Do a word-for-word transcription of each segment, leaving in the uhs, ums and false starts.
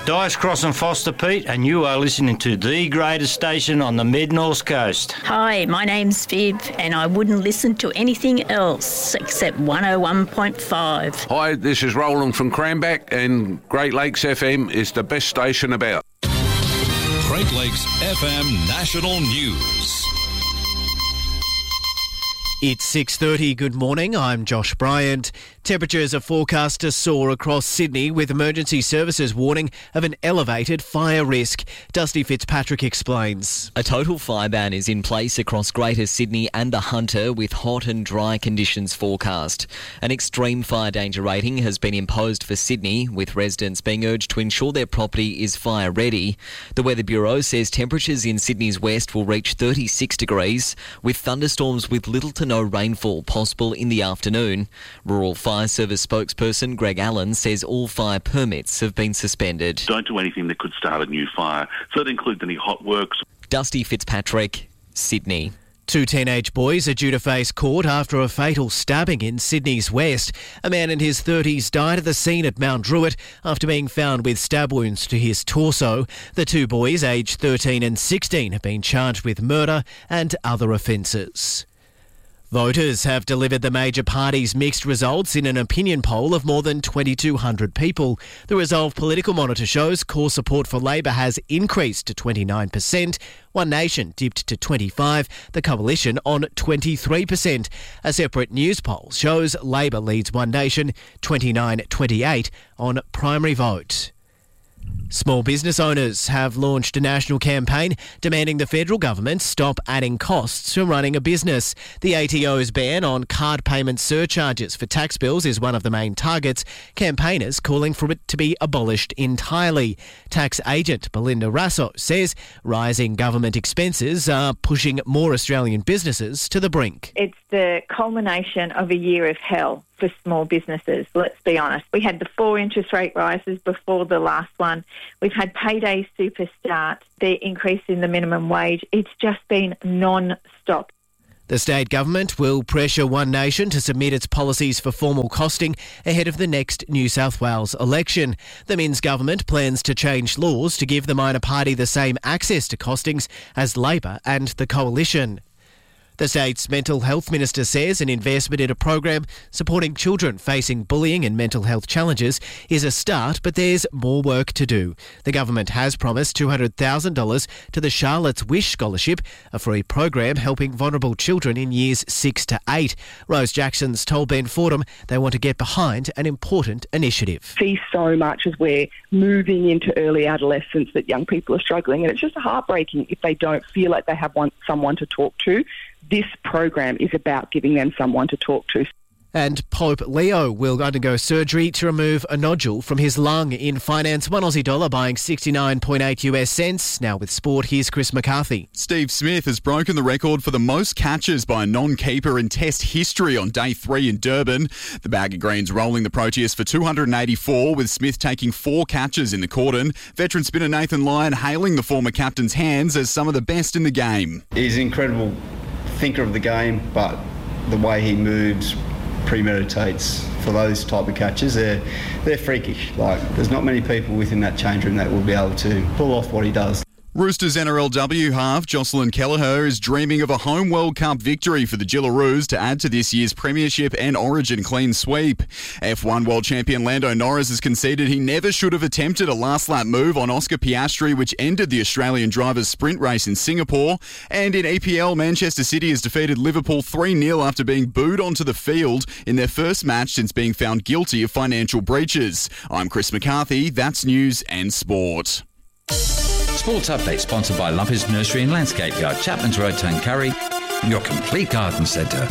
Dice Cross and Foster Pete, and you are listening to the greatest station on the mid-north coast. Hi, my name's Viv, and I wouldn't listen to anything else except one oh one point five. Hi, this is Roland from Cranback, and Great Lakes F M is the best station about. Great Lakes F M National News. It's six thirty. Good morning. I'm Josh Bryant. Temperatures are forecast to soar across Sydney, with emergency services warning of an elevated fire risk. Dusty Fitzpatrick explains. A total fire ban is in place across Greater Sydney and the Hunter, with hot and dry conditions forecast. An extreme fire danger rating has been imposed for Sydney, with residents being urged to ensure their property is fire ready. The Weather Bureau says temperatures in Sydney's west will reach thirty-six degrees, with thunderstorms with little to no rainfall possible in the afternoon. Rural Fire Service spokesperson Greg Allen says all fire permits have been suspended. Don't do anything that could start a new fire. So that includes any hot works. Dusty Fitzpatrick, Sydney. Two teenage boys are due to face court after a fatal stabbing in Sydney's west. A man in his thirties died at the scene at Mount Druitt after being found with stab wounds to his torso. The two boys, aged thirteen and sixteen, have been charged with murder and other offences. Voters have delivered the major parties' mixed results in an opinion poll of more than twenty-two hundred people. The Resolve Political Monitor shows core support for Labor has increased to twenty-nine percent. One Nation dipped to twenty-five percent, the Coalition on twenty-three percent. A separate news poll shows Labor leads One Nation twenty-nine twenty-eight on primary vote. Small business owners have launched a national campaign demanding the federal government stop adding costs to running a business. The A T O's ban on card payment surcharges for tax bills is one of the main targets, campaigners calling for it to be abolished entirely. Tax agent Belinda Rasso says rising government expenses are pushing more Australian businesses to the brink. It's the culmination of a year of hell for small businesses, let's be honest. We had the four interest rate rises before the last one. We've had payday super start, the increase in the minimum wage. It's just been non-stop. The state government will pressure One Nation to submit its policies for formal costing ahead of the next New South Wales election. The Minns government plans to change laws to give the minor party the same access to costings as Labor and the Coalition. The state's mental health minister says an investment in a program supporting children facing bullying and mental health challenges is a start, but there's more work to do. The government has promised two hundred thousand dollars to the Charlotte's Wish Scholarship, a free program helping vulnerable children in years six to eight. Rose Jackson's told Ben Fordham they want to get behind an important initiative. See so much as we're moving into early adolescence that young people are struggling, and it's just heartbreaking if they don't feel like they have one, someone to talk to. This program is about giving them someone to talk to. And Pope Leo will undergo surgery to remove a nodule from his lung. In finance, one Aussie dollar buying sixty-nine point eight US cents. Now with sport, here's Chris McCarthy. Steve Smith has broken the record for the most catches by a non-keeper in Test history on day three in Durban. The Bag of Greens rolling the Proteas for two hundred eighty-four, with Smith taking four catches in the Cordon. Veteran spinner Nathan Lyon hailing the former captain's hands as some of the best in the game. He's an incredible thinker of the game, but the way he moves premeditates for those type of catches. They're they're freakish. Like, there's not many people within that change room that will be able to pull off what he does. Roosters N R L W half Jocelyn Kelleher is dreaming of a home World Cup victory for the Gillaroos to add to this year's Premiership and Origin clean sweep. F one World Champion Lando Norris has conceded he never should have attempted a last-lap move on Oscar Piastri, which ended the Australian driver's sprint race in Singapore. And in E P L, Manchester City has defeated Liverpool three nil after being booed onto the field in their first match since being found guilty of financial breaches. I'm Chris McCarthy. That's news and sport. Sports Update sponsored by Lumpy's Nursery and Landscape Yard, Chapman's Road, Tuncurry, your complete garden centre.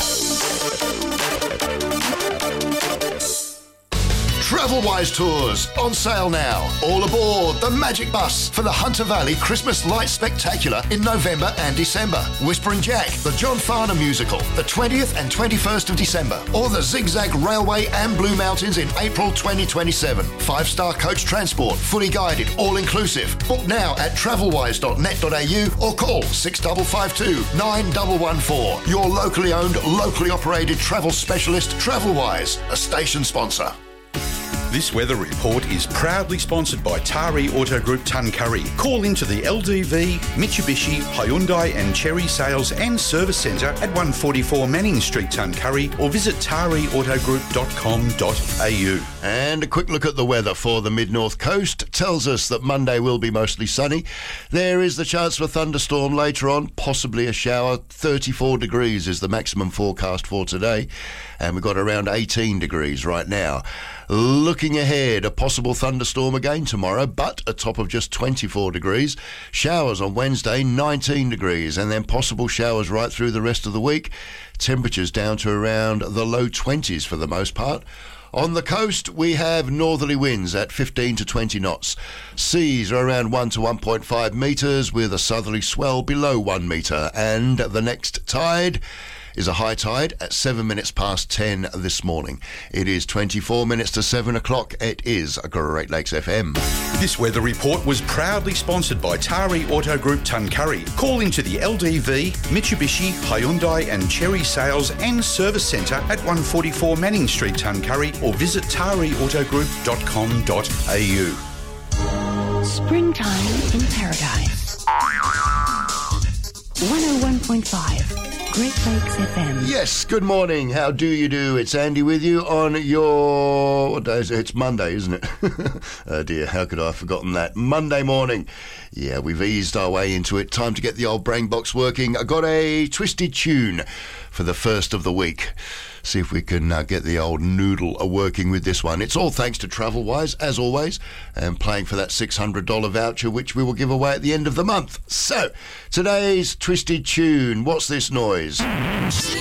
Travelwise Tours, on sale now. All aboard the Magic Bus for the Hunter Valley Christmas Light Spectacular in November and December. Whispering Jack, the John Farnham musical, the twentieth and twenty-first of December. Or the Zigzag Railway and Blue Mountains in April twenty twenty-seven. Five-star coach transport, fully guided, all-inclusive. Book now at travelwise dot net dot a u or call six five five two, nine one one four. Your locally owned, locally operated travel specialist, Travelwise, a station sponsor. This weather report is proudly sponsored by Tari Auto Group Tuncurry. Call into the L D V, Mitsubishi, Hyundai and Cherry Sales and Service Centre at one forty-four Manning Street, Tuncurry, or visit tari auto group dot com dot a u. And a quick look at the weather for the mid-north coast tells us that Monday will be mostly sunny. There is the chance for a thunderstorm later on, possibly a shower. thirty-four degrees is the maximum forecast for today, and we've got around eighteen degrees right now. Looking ahead, a possible thunderstorm again tomorrow, but a top of just twenty-four degrees. Showers on Wednesday, nineteen degrees, and then possible showers right through the rest of the week. Temperatures down to around the low twenties for the most part. On the coast, we have northerly winds at fifteen to twenty knots. Seas are around one to one point five metres, with a southerly swell below one metre. And the next tide is a high tide at seven minutes past ten this morning. It is twenty-four minutes to seven o'clock. It is Great Lakes F M. This weather report was proudly sponsored by Tari Auto Group Tuncurry. Call into the L D V, Mitsubishi, Hyundai and Cherry Sales and Service Centre at one forty-four Manning Street, Tuncurry, or visit tari auto group dot com dot a u. Springtime in Paradise. one oh one point five. Great Lakes F M. Yes, good morning. How do you do? It's Andy with you on your... What day is it? It's Monday, isn't it? Oh dear, how could I have forgotten that? Monday morning. Yeah, we've eased our way into it. Time to get the old brain box working. I got a twisted tune for the first of the week. See if we can uh, get the old noodle uh, working with this one. It's all thanks to TravelWise, as always, and playing for that six hundred dollars voucher, which we will give away at the end of the month. So, today's twisted tune. What's this noise?